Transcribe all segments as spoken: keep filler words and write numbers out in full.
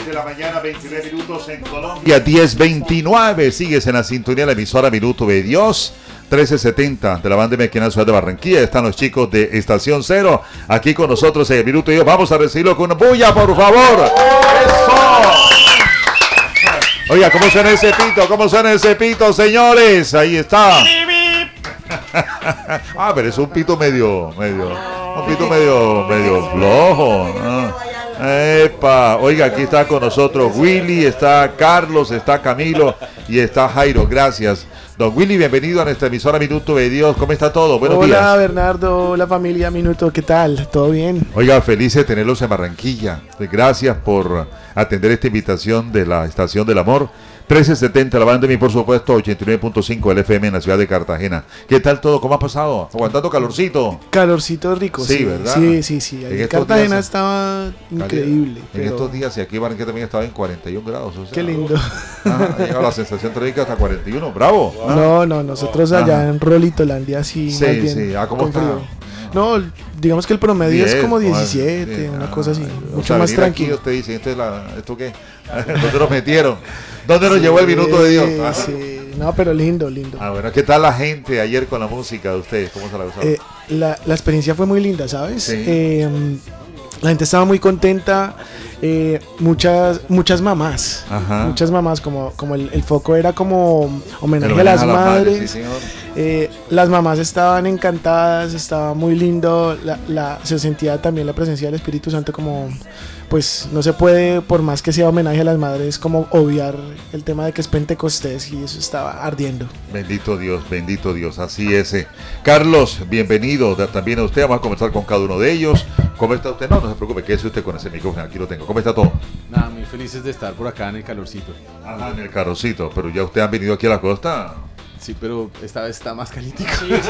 de la mañana, veintinueve minutos en Colombia, diez veintinueve. Sigues en la sintonía de la emisora Minuto de Dios. trece setenta de la banda M Q N Ciudad de Barranquilla. Están los chicos de Estación Cero aquí con nosotros en el Minuto de Dios. Vamos a recibirlo con una bulla, por favor. ¡Eso! Oiga, ¿cómo suena ese pito? ¿Cómo suena ese pito, señores? Ahí está. Ah, pero es un pito medio, medio, un pito medio, medio flojo, ¿no? Epa, oiga, aquí está con nosotros Willy, está Carlos, está Camilo y está Jairo. Gracias. Don Willy, bienvenido a nuestra emisora Minuto de Dios. ¿Cómo está todo? Buenos hola, días. Hola, Bernardo. Hola, familia Minuto. ¿Qué tal? ¿Todo bien? Oiga, feliz de tenerlos en Barranquilla. Gracias por atender esta invitación de la Estación del Amor. trece setenta, la banda y por supuesto ochenta y nueve punto cinco el F M en la ciudad de Cartagena. ¿Qué tal todo? ¿Cómo ha pasado? ¿Aguantando calorcito? Calorcito rico, sí. Sí, ¿verdad? Sí, sí, sí. En, en Cartagena días, estaba increíble. En pero... estos días, y aquí en Barranquilla también estaba en cuarenta y un grados. O sea, qué lindo. Ajá, ha llegado la sensación térmica hasta cuarenta y uno. ¡Bravo! Wow. No, no, nosotros allá Ajá. en Rolitolandia sí. Sí, más bien, sí. Ah, ¿cómo está? Frío. No, digamos que el promedio diez, es como diecisiete, sí, una ah, cosa así, mucho o sea, más tranquilo. Aquí usted dice, ¿esto, es la, ¿esto qué? ¿Dónde nos metieron? ¿Dónde nos sí, llevó el Minuto de Dios? Ah. Sí, no, pero lindo, lindo. Ah, bueno, ¿qué tal la gente ayer con la música de ustedes? ¿Cómo se la usaron? Eh, la, la experiencia fue muy linda, ¿sabes? Sí. Eh, la gente estaba muy contenta, eh, muchas muchas mamás, Ajá. muchas mamás, como, como el, el foco era como homenaje a las, a las madres, madres sí, eh, las mamás estaban encantadas, estaba muy lindo, la, la, se sentía también la presencia del Espíritu Santo, como pues no se puede, por más que sea homenaje a las madres, como obviar el tema de que es Pentecostés y eso estaba ardiendo. Bendito Dios, bendito Dios, así es. Eh. Carlos, bienvenido también a usted, vamos a conversar con cada uno de ellos. ¿Cómo está usted? No, no se preocupe, quédese usted con ese micrófono, aquí lo tengo. ¿Cómo está todo? Nada, muy felices de estar por acá en el calorcito. Ajá, en el calorcito, pero ya ustedes han venido aquí a la costa. Sí, pero esta vez está más calientico. Sí, sí,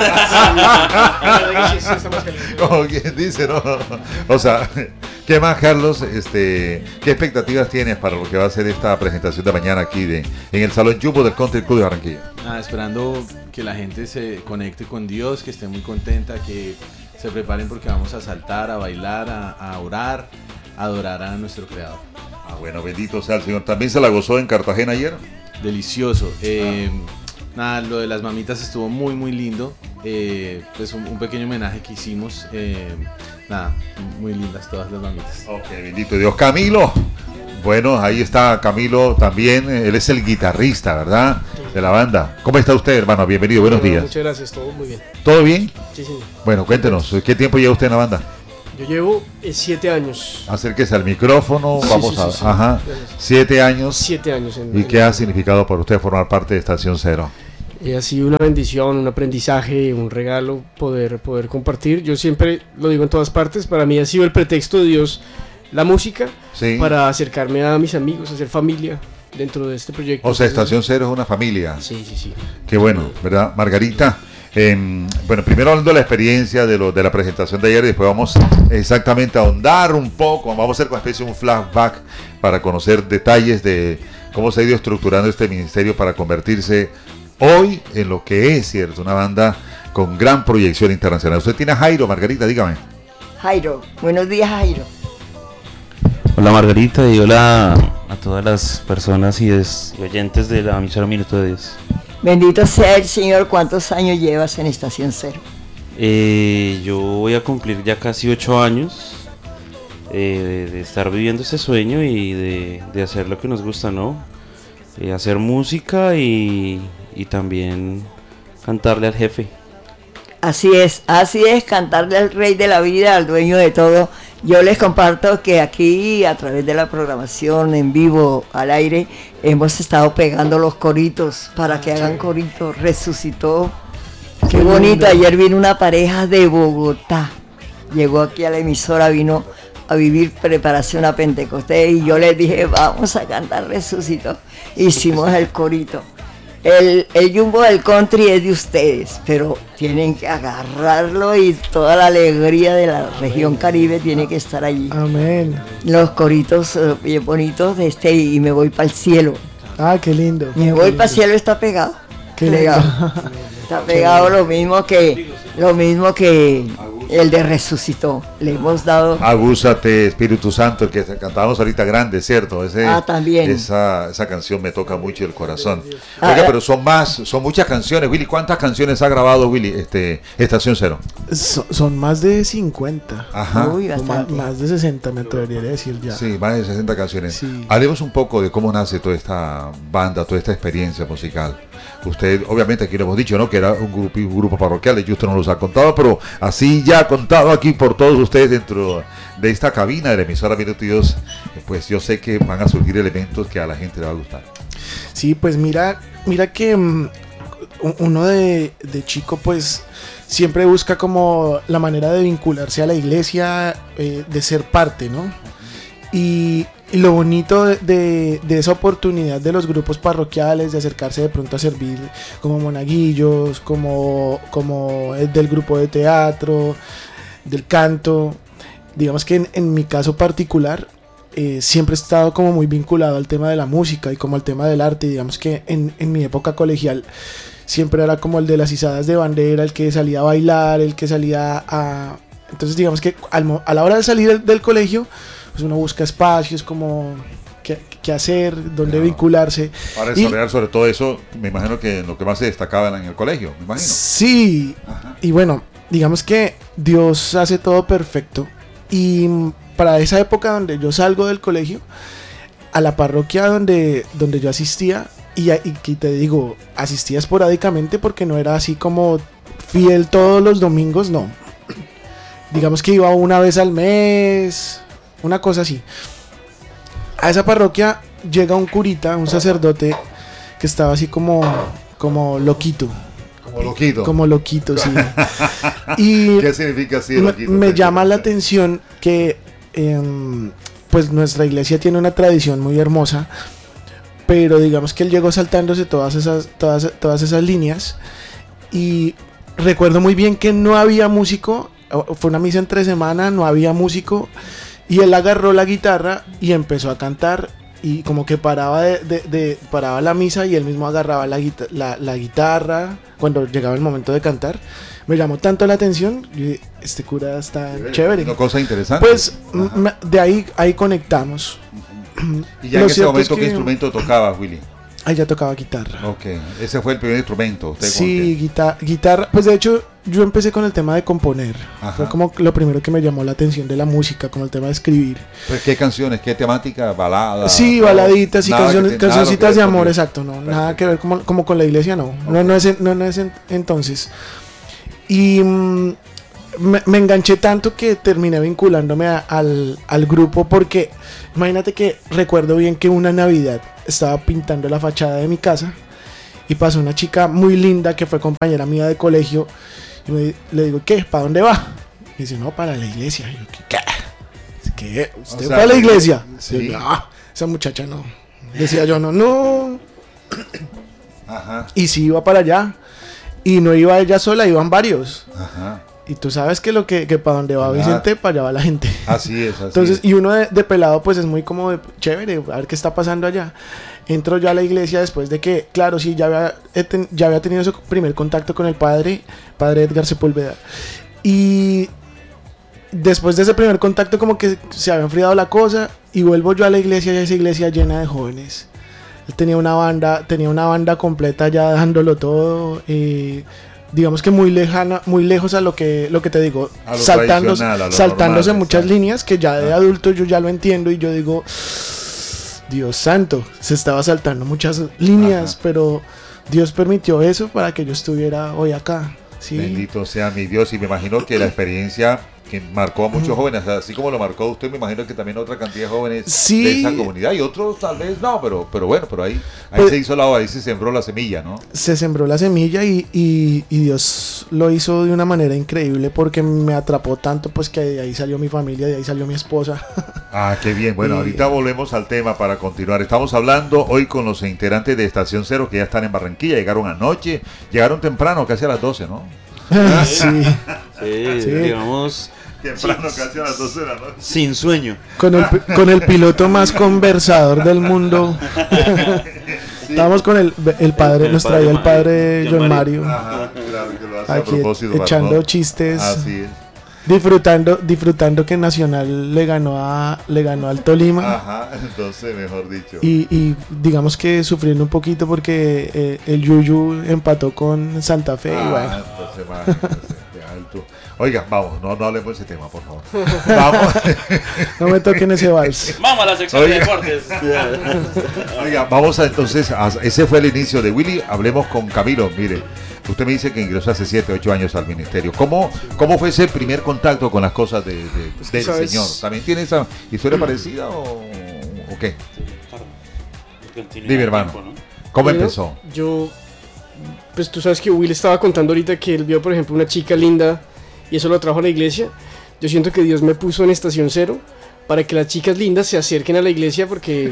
sí, sí, está más calientico. Como quien dice, ¿no? O sea, ¿qué más, Carlos? Este, ¿qué expectativas tienes para lo que va a ser esta presentación de mañana aquí de, en el Salón Jumbo del Country Club de Barranquilla? Nada, esperando que la gente se conecte con Dios, que esté muy contenta, que se preparen porque vamos a saltar, a bailar, a, a orar, a adorar a nuestro Creador. Ah, bueno, bendito sea el Señor. ¿También se la gozó en Cartagena ayer? Delicioso. Eh, ah. Nada, lo de las mamitas estuvo muy, muy lindo. Eh, pues un, un pequeño homenaje que hicimos. Eh, nada, muy lindas todas las mamitas. Ok, bendito Dios. Camilo. Bueno, ahí está Camilo también. Él es el guitarrista, ¿verdad? De la banda. ¿Cómo está usted, hermano? Bienvenido, buenos bueno, días. Muchas gracias, todo muy bien. ¿Todo bien? Sí, sí. Bueno, cuéntenos, ¿qué tiempo lleva usted en la banda? Yo llevo eh, siete años. Acérquese al micrófono, sí, vamos sí, a... sí, sí. Ajá, siete años. Siete años. En, ¿Y en qué ha significado para usted formar parte de Estación Cero? Eh, ha sido una bendición, un aprendizaje, un regalo poder, poder compartir. Yo siempre lo digo en todas partes, para mí ha sido el pretexto de Dios la música, sí, para acercarme a mis amigos, a hacer familia dentro de este proyecto. O sea, Estación Cero es una familia. Sí, sí, sí. Qué bueno, ¿verdad? Margarita, eh, bueno, primero hablando de la experiencia de, lo, de la presentación de ayer, y después vamos exactamente a ahondar un poco, vamos a hacer una especie de un flashback para conocer detalles de cómo se ha ido estructurando este ministerio para convertirse hoy en lo que es, ¿cierto? Una banda con gran proyección internacional. Usted tiene a Jairo, Margarita, dígame. Jairo, buenos días, Jairo. Hola, Margarita, y hola a todas las personas y, des, y oyentes de la emisora Minuto de Dios. Bendito sea el Señor. ¿Cuántos años llevas en Estación Cero? Eh, yo voy a cumplir ya casi ocho años eh, de, de estar viviendo este sueño y de, de hacer lo que nos gusta, ¿no? Eh, hacer música y, y también cantarle al jefe. Así es, así es, cantarle al Rey de la vida, al dueño de todo. Yo les comparto que aquí, a través de la programación en vivo, al aire, hemos estado pegando los coritos para que hagan coritos. Resucitó. Qué bonito. Ayer vino una pareja de Bogotá. Llegó aquí a la emisora, vino a vivir preparación a Pentecostés y yo les dije, vamos a cantar Resucitó. Hicimos el corito. El, el Jumbo del Country es de ustedes, pero tienen que agarrarlo y toda la alegría de la región Caribe tiene que estar allí. Amén. Los coritos eh, bien bonitos de este y me voy para el cielo. Ah, qué lindo. Me voy para el cielo, está pegado. Qué pegado. Está pegado lo mismo que lo mismo que El de resucitó. Le hemos dado. Agúzate, Espíritu Santo, el que cantábamos ahorita grande, ¿cierto? Ese, ah, también. Esa, esa canción me toca mucho el corazón. Ah, Oiga, pero son más, son muchas canciones. Willy, ¿cuántas canciones ha grabado Willy, este, Estación Cero? So, son más de cincuenta. Ajá. Uy, más, más de sesenta me atrevería a decir ya. Sí, más de sesenta canciones. Sí. Hablemos un poco de cómo nace toda esta banda, toda esta experiencia musical. Usted, obviamente aquí lo hemos dicho, ¿no? Que era un grupo, un grupo parroquial, y usted no los ha contado, pero así ya contado aquí por todos ustedes dentro de esta cabina de la emisora Minuto y Dios, pues yo sé que van a surgir elementos que a la gente le va a gustar. Sí, pues mira, mira que um, uno de, de chico pues siempre busca como la manera de vincularse a la iglesia, eh, de ser parte, ¿no? Y, y lo bonito de, de, de esa oportunidad de los grupos parroquiales, de acercarse de pronto a servir como monaguillos, como, como el del grupo de teatro, del canto, digamos que en, en mi caso particular, eh, siempre he estado como muy vinculado al tema de la música y como al tema del arte. Digamos que en, en mi época colegial siempre era como el de las izadas de bandera, el que salía a bailar, el que salía a... Entonces digamos que al, a la hora de salir del, del colegio, pues uno busca espacios como qué, qué hacer, dónde claro. vincularse. Para desarrollar y, sobre todo eso, me imagino que lo que más se destacaba en el colegio, me imagino. Sí, ajá. Y bueno, digamos que Dios hace todo perfecto. Y para esa época donde yo salgo del colegio, a la parroquia donde, donde yo asistía, y, y, y te digo, asistía esporádicamente porque no era así como fiel todos los domingos, no. Digamos que iba una vez al mes, una cosa así. A esa parroquia llega un curita, un sacerdote que estaba así como, como loquito. Como loquito. Como loquito, sí. Y ¿qué significa así, loquito? Me, me llama la atención que eh, pues nuestra iglesia tiene una tradición muy hermosa, pero digamos que él llegó saltándose todas esas, todas, todas esas líneas. Y recuerdo muy bien que no había músico, fue una misa entre semana, no había músico, y él agarró la guitarra y empezó a cantar, y como que paraba de, de, de paraba la misa y él mismo agarraba la, guita- la, la guitarra cuando llegaba el momento de cantar. Me llamó tanto la atención, y este cura está chévere, chévere. Una cosa interesante. Pues m- de ahí, ahí conectamos. Y ya Lo en ese cierto momento, es que- ¿qué instrumento tocaba, Willy? Ahí ya tocaba guitarra. Ok, ese fue el primer instrumento. ¿Usted Sí, guitarra, guitarra. Pues de hecho, yo empecé con el tema de componer. Ajá. Fue como lo primero que me llamó la atención de la música, como el tema de escribir. Pues, ¿qué canciones? ¿Qué temática? ¿Baladas? Sí, baladitas y Nada canciones, que te- cancioncitas de nada amor, que- exacto. No, Perfecto. nada que ver como, como con la iglesia, no. No, no es, en- no, no es en- entonces. Y mm, me, me enganché tanto que terminé vinculándome a- al, al grupo porque imagínate que recuerdo bien que una Navidad estaba pintando la fachada de mi casa y pasó una chica muy linda que fue compañera mía de colegio y me, le digo, ¿qué? ¿Para dónde va? Y dice, no, para la iglesia. Y yo, ¿qué? ¿Qué? ¿Qué? ¿Usted O sea, va a la iglesia? sí. Y yo, ah, esa muchacha no. Decía yo, no, no. Ajá, Y sí iba para allá. Y no iba ella sola, iban varios. ajá. Y tú sabes que lo que, que para donde va Claro. Vicente, para allá va la gente. Así es, así Entonces, es. y uno de, de pelado, pues es muy como de, chévere, a ver qué está pasando allá. Entro yo a la iglesia después de que, claro, sí, ya había, he ten- ya había tenido ese primer contacto con el padre, padre Edgar Sepúlveda. Y después de ese primer contacto, como que se había enfriado la cosa. Y vuelvo yo a la iglesia, y esa iglesia llena de jóvenes. Él tenía una banda, tenía una banda completa ya dándolo todo. eh, digamos que muy lejana, muy lejos a lo que, lo que te digo, A lo saltándose, tradicional, a lo saltándose normal, muchas exacto. líneas que ya de Ah. adulto yo ya lo entiendo y yo digo, Dios santo, se estaba saltando muchas líneas, Ajá. pero Dios permitió eso para que yo estuviera hoy acá. ¿sí? Bendito sea mi Dios, y me imagino que la experiencia que marcó a muchos jóvenes, así como lo marcó usted, me imagino que también otra cantidad de jóvenes Sí. de esa comunidad, y otros tal vez no, pero, pero bueno, pero ahí, ahí Pues- se hizo la obra, ahí se sembró la semilla, ¿no? Se sembró la semilla y, y, y Dios lo hizo de una manera increíble porque me atrapó tanto pues que de ahí salió mi familia, de ahí salió mi esposa. Ah, qué bien. Bueno, Y- ahorita volvemos al tema para continuar. Estamos hablando hoy con los integrantes de Estación Cero que ya están en Barranquilla, llegaron anoche, llegaron temprano, casi a las doce, ¿no? Sí, Sí, Sí. digamos, Temprano, casi a las doce de la noche. sin sueño. con el, pi- con el piloto más conversador del mundo. Estábamos con el, el padre, El nos padre traía el Mario, padre John John Mario. Mario. Ajá, claro que lo hace a Aquí propósito. para echando no- chistes. Así es. disfrutando, disfrutando que Nacional le ganó a le ganó al Tolima. Ajá, entonces mejor dicho. Y, y digamos que sufriendo un poquito porque eh, el Yuyu empató con Santa Fe. Ah, y bueno. entonces, imagínese, deja el tú. Oiga, vamos, no, no hablemos de ese tema, por favor. Vamos. No me toquen ese vals. Vamos a la sección Oiga. de deportes. Oiga, vamos a entonces, a- ese fue el inicio de Willy. Hablemos con Camilo. Mire, usted me dice que ingresó hace siete, ocho años al ministerio. ¿Cómo, cómo fue ese primer contacto con las cosas de, de- Pues que del sabes- Señor? ¿También tiene esa historia parecida o, o qué? Dime, hermano. ¿Cómo Bueno, empezó? Yo, pues tú sabes que Will estaba contando ahorita que él vio, por ejemplo, una chica linda y eso lo trajo a la iglesia. Yo siento que Dios me puso en Estación Cero para que las chicas lindas se acerquen a la iglesia porque...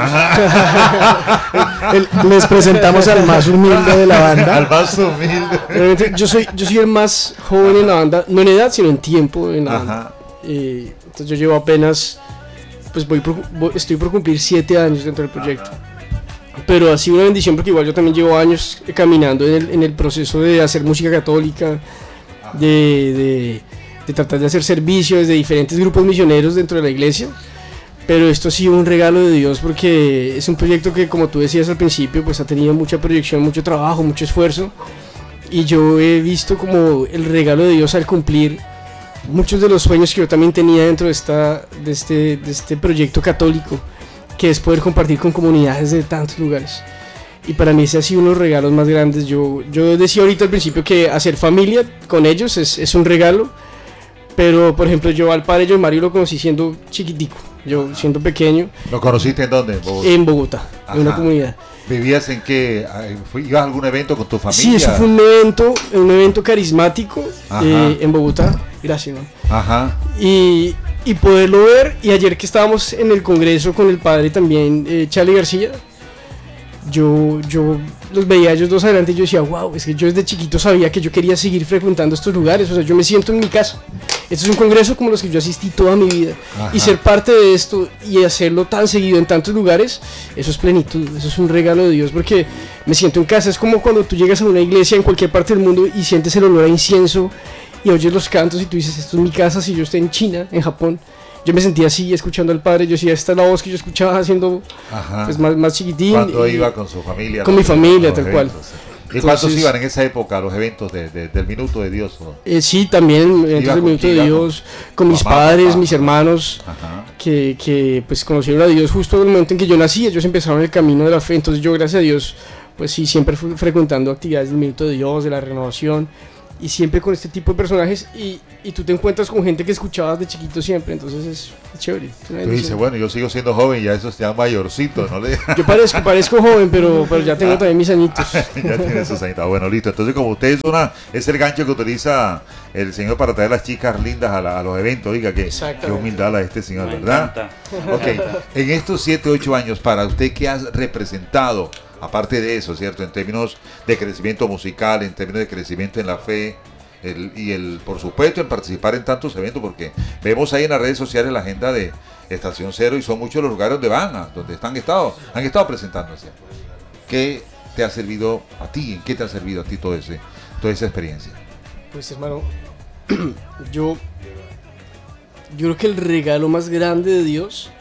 El- les presentamos al más humilde de la banda. Al más humilde. Realmente, yo soy, yo soy el más joven en la banda, no en edad, sino en tiempo en la banda. Ajá. Eh, entonces yo llevo apenas, pues voy por- voy- estoy por cumplir siete años dentro del proyecto. Pero ha sido una bendición porque igual yo también llevo años caminando en el, en el proceso de hacer música católica, de, de, de tratar de hacer servicios de diferentes grupos misioneros dentro de la iglesia. Pero esto ha sido un regalo de Dios porque es un proyecto que, como tú decías al principio, pues ha tenido mucha proyección, mucho trabajo, mucho esfuerzo. Y yo he visto como el regalo de Dios al cumplir muchos de los sueños que yo también tenía dentro de, esta, de, este, de este proyecto católico, que es poder compartir con comunidades de tantos lugares. Y para mí ese ha sido uno de los regalos más grandes. Yo, yo decía ahorita al principio que hacer familia con ellos es, es un regalo, pero por ejemplo yo al padre John Mario lo conocí siendo chiquitico, yo siendo pequeño, ¿Lo conociste en dónde? ¿En Bogotá? en Bogotá, en una Ajá. comunidad. ¿Vivías en qué? Ay, fui- ¿Ibas a algún evento con tu familia? Sí, eso fue un evento, un evento carismático Ajá. eh, en Bogotá. Gracias, ¿no? Ajá. Y, y poderlo ver, y ayer que estábamos en el congreso con el padre también, eh, Charlie García, yo, yo los veía a ellos dos adelante y yo decía, wow, es que yo desde chiquito sabía que yo quería seguir frecuentando estos lugares, o sea, yo me siento en mi casa. Este es un congreso como los que yo asistí toda mi vida. Ajá. Y ser parte de esto y hacerlo tan seguido en tantos lugares, eso es plenitud, eso es un regalo de Dios, porque me siento en casa. Es como cuando tú llegas a una iglesia en cualquier parte del mundo y sientes el olor a incienso y oyes los cantos y tú dices, esto es mi casa. Si yo estoy en China, en Japón, yo me sentía así escuchando al padre. Yo decía, esta es la voz que yo escuchaba haciendo Ajá. pues, más, más chiquitín. ¿Cuándo y- iba con su familia? con a mi los- familia, a los tal cual. eventos? ¿Y cuántos Entonces- iban en esa época a los eventos de- de- del Minuto de Dios? ¿O? Eh, sí, también entonces Iba el con minuto de quién, iba Dios, con mis mamá, padres, papá. mis hermanos, Ajá. que, que pues conocieron a Dios justo en el momento en que yo nací. Ellos empezaron el camino de la fe, entonces yo, gracias a Dios, pues sí, siempre fui frecuentando actividades del minuto de Dios, de la renovación, y siempre con este tipo de personajes, y, y tú te encuentras con gente que escuchabas de chiquito siempre, entonces es, es chévere. es una Tú bendición. dices, bueno, yo sigo siendo joven y ya esos ya mayorcitos, ¿no? Le... Yo parezco, parezco joven, pero, pero ya tengo también mis añitos. ya tiene sus añitos. Bueno, listo. Entonces, como usted es una, es el gancho que utiliza el señor para traer las chicas lindas a, la- a los eventos. Oiga, que qué Exactamente. humildad la de este señor, Me ¿verdad? encanta. Ok, en estos siete, ocho años, para usted, ¿qué has representado? Aparte de eso, ¿cierto? En términos de crecimiento musical, en términos de crecimiento en la fe, el- y el, por supuesto, en participar en tantos eventos, porque vemos ahí en las redes sociales la agenda de Estación Cero y son muchos los lugares donde van, a- donde están estado, han estado presentándose. ¿Qué te ha servido a ti? ¿En qué te ha servido a ti todo ese, toda esa experiencia? Pues hermano, yo, yo creo que el regalo más grande de Dios,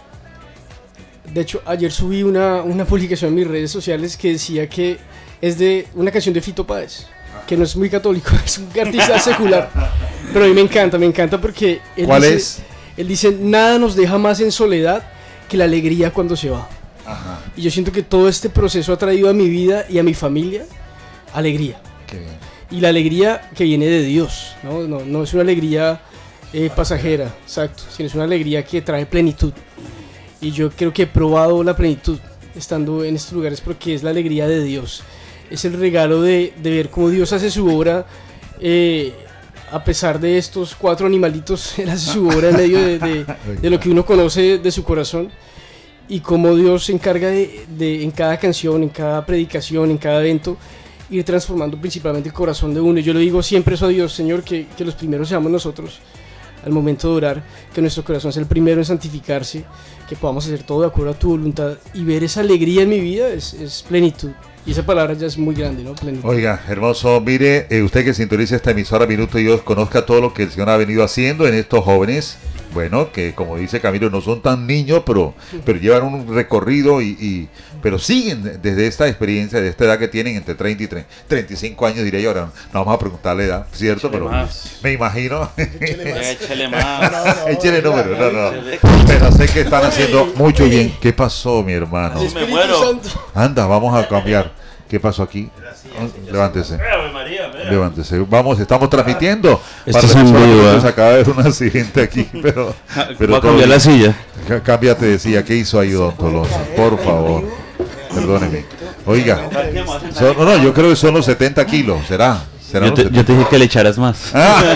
de hecho ayer subí una, una publicación en mis redes sociales que decía que es de una canción de Fito Páez, que no es muy católico, es un artista secular, pero a mí me encanta, me encanta porque él ¿Cuál dice, es? él dice, nada nos deja más en soledad que la alegría cuando se va. Ajá, Y yo siento que todo este proceso ha traído a mi vida y a mi familia alegría. qué bien. Y la alegría que viene de Dios, no, no, no es una alegría eh, pasajera, exacto, sino es una alegría que trae plenitud. Y yo creo que he probado la plenitud estando en estos lugares porque es la alegría de Dios. Es el regalo de, de ver cómo Dios hace su obra, eh, a pesar de estos cuatro animalitos, Él hace su obra en medio de, de- de lo que uno conoce de su corazón. Y cómo Dios se encarga de, de, en cada canción, en cada predicación, en cada evento, ir transformando principalmente el corazón de uno. Y yo le digo siempre eso a Dios, Señor, que, que los primeros seamos nosotros, al momento de orar, que nuestro corazón sea el primero en santificarse, que podamos hacer todo de acuerdo a tu voluntad y ver esa alegría en mi vida es, es plenitud. Y esa palabra ya es muy grande, ¿no? Plenitud. Oiga, hermoso, mire, eh, usted que sintoniza esta emisora Minuto y Dios, conozca todo lo que el Señor ha venido haciendo en estos jóvenes, bueno, que como dice Camilo, no son tan niños, pero, pero llevan un recorrido y, y pero siguen desde esta experiencia, de esta edad que tienen entre treinta y treinta y cinco años, diría yo. Ahora no vamos a preguntarle edad, ¿cierto? Échale pero más. me imagino. Échale más. Échale número, no, no. Pero sé que están haciendo mucho bien. ¿Qué pasó, mi hermano? Me muero. Anda, vamos a cambiar. ¿Qué pasó aquí? Levántese. Levántese. Vamos, estamos transmitiendo. Esto es en vivo, ¿eh? Se acaba de ver un accidente aquí, pero... pero voy a cambiar la silla. C- Cámbiate de silla. ¿Qué hizo ahí, don Tolosa? Por favor. Perdóneme. Oiga. Son, no, no, yo creo que son los setenta kilos. ¿Será? ¿Será Yo te, yo te dije que le echaras más.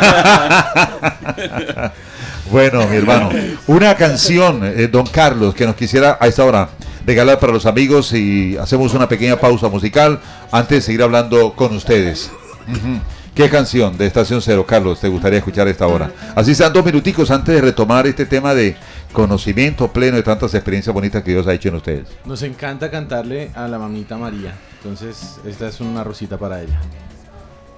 Bueno, mi hermano. Una canción, eh, don Carlos, que nos quisiera a esta hora regalar para los amigos, y hacemos una pequeña pausa musical antes de seguir hablando con ustedes. Uh-huh. ¿Qué canción de Estación Cero, Carlos, te gustaría escuchar a esta hora? Así sean dos minuticos antes de retomar este tema de conocimiento pleno de tantas experiencias bonitas que Dios ha hecho en ustedes. Nos encanta cantarle a la mamita María. Entonces, esta es una rosita para ella.